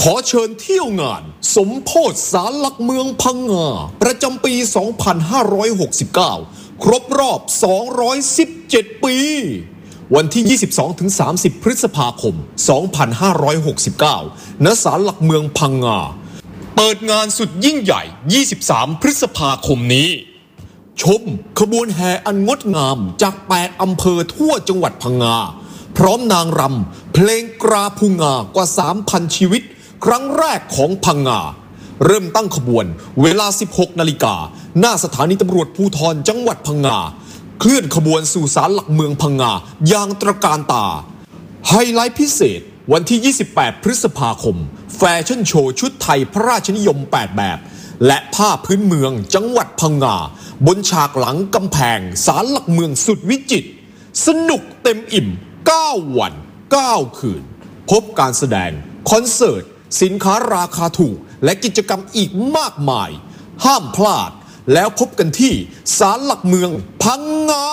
อเชิญเที่ยวงานสมโภชศาลหลักเมืองพังงาประจำปี 2569 ครบรอบ 217 ปี วันที่ 22-30 พฤษภาคม 2569 ณ ศาลหลักเมืองพังงา เปิดงานสุดยิ่งใหญ่ 23 พฤษภาคมนี้ ชมขบวนแห่อันงดงามจาก 8 อำเภอทั่วจังหวัดพังงา พร้อมนางรำเพลงกราภูงากว่า 3,000 ชีวิตครั้งแรกของพังงา เริ่มตั้งขบวนเวลา 16 นาฬิกาหน้าสถานีตำรวจภูธรจังหวัดพังงา เคลื่อนขบวนสู่ศาลหลักเมืองพังงาอย่างตระการตา ไฮไลท์พิเศษวันที่ 28 พฤษภาคม แฟชั่นโชว์ชุดไทยพระราชนิยม 8 แบบ และผ้าพื้นเมืองจังหวัดพังงา บนฉากหลังกำแพงศาลหลักเมืองสุดวิจิตรสนุกเต็มอิ่ม 9 วัน 9 คืน พบการแสดงคอนเสิร์ตสินค้าราคาถูกและกิจกรรมอีกมากมายห้ามพลาดแล้วพบกันที่ศาลหลักเมืองพังงา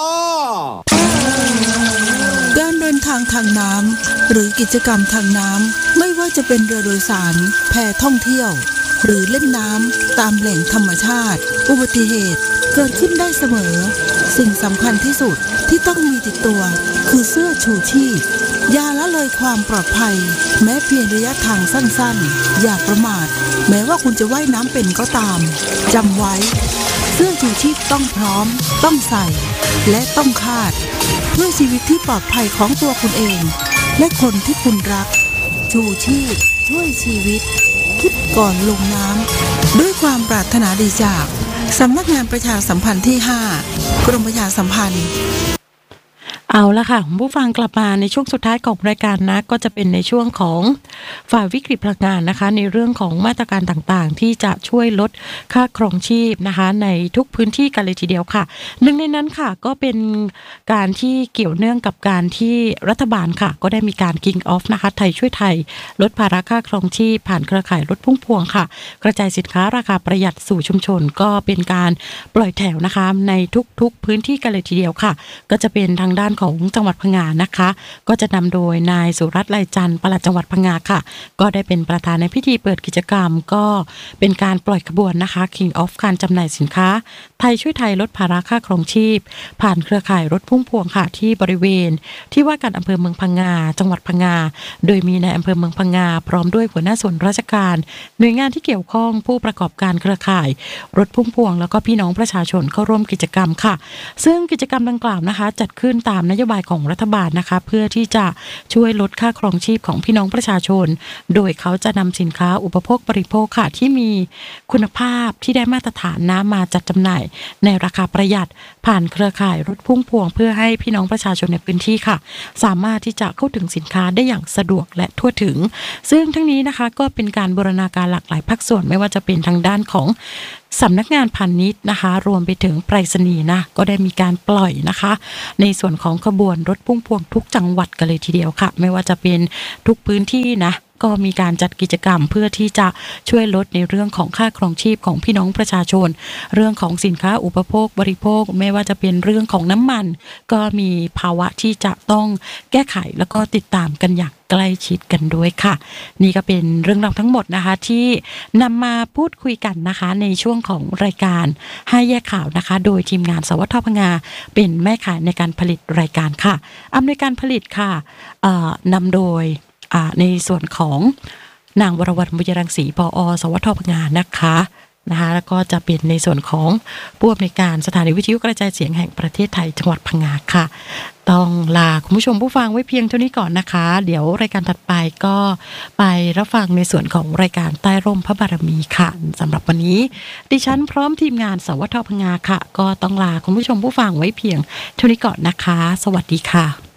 การเดินทางทางน้ำหรือกิจกรรมทางน้ำไม่ว่าจะเป็นเรือโดยสารแพท่องเที่ยวหรือเล่นน้ำตามแหล่งธรรมชาติอุบัติเหตุเกิดขึ้นได้เสมอสิ่งสำคัญที่สุดที่ต้องมีติดตัวคือเสื้อชูชีพอย่าละเลยความปลอดภัยแม้เพียงระยะทางสั้นๆอย่าประมาทแม้ว่าคุณจะว่ายน้ำเป็นก็ตามจำไว้เสื้อชูชีพต้องพร้อมต้องใส่และต้องคาดเพื่อชีวิตที่ปลอดภัยของตัวคุณเองและคนที่คุณรักชูชีพช่วยชีวิตคิดก่อนลงน้ำด้วยความปรารถนาดีจากสำนักงานประชาสัมพันธ์ที่ 5 กรมประชาสัมพันธ์เอาละค่ะผู้ฟังกลับมาในช่วงสุดท้ายของรายการนะก็จะเป็นในช่วงของฝ่าวิกฤตพลังงานนะคะในเรื่องของมาตรการต่างๆที่จะช่วยลดค่าครองชีพนะคะในทุกพื้นที่กันเลยทีเดียวค่ะหนึ่งในนั้นค่ะก็เป็นการที่เกี่ยวเนื่องกับการที่รัฐบาลค่ะก็ได้มีการ King of นะคะไทยช่วยไทยลดภาระค่าครองชีพผ่านเครือข่ายรถพุ่งพวงค่ะกระจายสินค้าราคาประหยัดสู่ชุมชนก็เป็นการปล่อยแถวนะคะในทุกพื้นที่กันเลยทีเดียวค่ะก็จะเป็นทางด้านของจังหวัดพังงานะคะก็จะนำโดยนายสุรัตน์ไลจันทร์ปลัดจังหวัดพังงาค่ะก็ได้เป็นประธานในพิธีเปิดกิจกรรมก็เป็นการปล่อยขบวนนะคะ King of การจำหน่ายสินค้าไทยช่วยไทยลดภาระค่าครองชีพผ่านเครือข่ายรถพุ่งพวงค่ะที่บริเวณที่ว่าการอำเภอเมืองพังงาจังหวัดพังงาโดยมีนายอำเภอเมืองพังงาพร้อมด้วยหัวหน้าส่วนราชการหน่วยงานที่เกี่ยวข้องผู้ประกอบการเครือข่ายรถพุ่งพวงแล้วก็พี่น้องประชาชนเข้าร่วมกิจกรรมค่ะซึ่งกิจกรรมดังกล่าวนะคะจัดขึ้นตามนโยบายของรัฐบาลนะคะเพื่อที่จะช่วยลดค่าครองชีพของพี่น้องประชาชนโดยเขาจะนำสินค้าอุปโภคบริโภคค่ะที่มีคุณภาพที่ได้มาตรฐานนะมาจัดจำหน่ายในราคาประหยัดผ่านเครือข่ายรถพุ่งพวงเพื่อให้พี่น้องประชาชนในพื้นที่ค่ะสามารถที่จะเข้าถึงสินค้าได้อย่างสะดวกและทั่วถึงซึ่งทั้งนี้นะคะก็เป็นการบูรณาการหลากหลายภาคส่วนไม่ว่าจะเป็นทางด้านของสำนักงานพาณิชย์นะคะรวมไปถึงไปรษณีย์นะก็ได้มีการปล่อยนะคะในส่วนของขบวนรถพุ่งพวงทุกจังหวัดกันเลยทีเดียวค่ะไม่ว่าจะเป็นทุกพื้นที่นะก็มีการจัดกิจกรรมเพื่อที่จะช่วยลดในเรื่องของค่าครองชีพของพี่น้องประชาชนเรื่องของสินค้าอุปโภคบริโภคไม่ว่าจะเป็นเรื่องของน้ำมันก็มีภาวะที่จะต้องแก้ไขแล้วก็ติดตามกันอย่างใกล้ชิดกันด้วยค่ะนี่ก็เป็นเรื่องราวทั้งหมดนะคะที่นำมาพูดคุยกันนะคะในช่วงของรายการให้แยกข่าวนะคะโดยทีมงานสวทพังงาเป็นแม่ข่ายในการผลิตรายการค่ะอำนวยการผลิตค่ะนำโดยในส่วนของนางวรวรรณบุญรังสีผอ.สวทพังงานะคะแล้วก็จะเป็นในส่วนของผู้อำนวยการสถานีวิทยุกระจายเสียงแห่งประเทศไทยจังหวัดพังงาค่ะต้องลาคุณผู้ชมผู้ฟังไว้เพียงเท่านี้ก่อนนะคะเดี๋ยวรายการถัดไปก็ไปรับฟังในส่วนของรายการใต้ร่มพระบารมีค่ะสำหรับวันนี้ดิฉันพร้อมทีมงานสวทพังงาค่ะก็ต้องลาคุณผู้ชมผู้ฟังไว้เพียงเท่านี้ก่อนนะคะสวัสดีค่ะ